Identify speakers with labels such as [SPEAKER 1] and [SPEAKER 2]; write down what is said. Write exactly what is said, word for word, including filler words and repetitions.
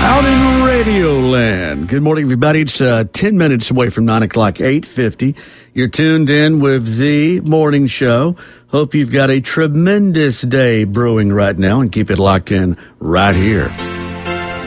[SPEAKER 1] out in Radio Land. Good morning, everybody. It's uh, ten minutes away from nine o'clock, eight fifty. You're tuned in with the morning show. Hope you've got a tremendous day brewing right now, and keep it locked in right here